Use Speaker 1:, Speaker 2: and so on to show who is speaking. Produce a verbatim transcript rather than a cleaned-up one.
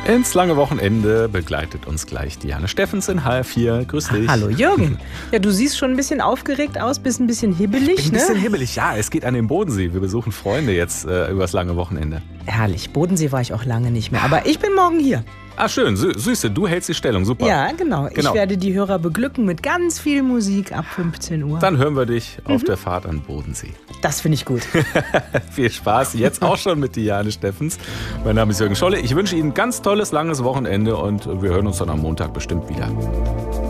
Speaker 1: Ins lange Wochenende begleitet uns gleich Diane Steffens in H R vier. Grüß dich.
Speaker 2: Hallo Jürgen. Ja, du siehst schon ein bisschen aufgeregt aus, bist ein bisschen hibbelig,
Speaker 1: Ich bin ein
Speaker 2: ne?
Speaker 1: bisschen hibbelig, ja. Es geht an den Bodensee. Wir besuchen Freunde jetzt äh, übers lange Wochenende.
Speaker 2: Herrlich, Bodensee war ich auch lange nicht mehr, aber ich bin morgen hier.
Speaker 1: Ah, schön. Sü Süße, du hältst die Stellung. Super.
Speaker 2: Ja, genau.
Speaker 1: Genau.
Speaker 2: Ich werde die Hörer beglücken mit ganz viel Musik ab fünfzehn Uhr.
Speaker 1: Dann hören wir dich auf der Fahrt an Bodensee.
Speaker 2: Das finde ich gut.
Speaker 1: Viel Spaß, jetzt auch schon mit Diane Steffens. Mein Name ist Jürgen Scholle. Ich wünsche Ihnen ein ganz tolles, langes Wochenende und wir hören uns dann am Montag bestimmt wieder.